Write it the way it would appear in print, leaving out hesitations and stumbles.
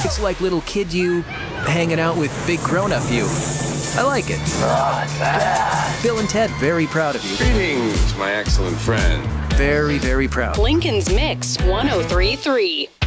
It's like little kid you hanging out with big grown-up you. I like it. Bill and Ted, very proud of you. Greetings, my excellent friend. Very, very proud. Lincoln's Mix 1033.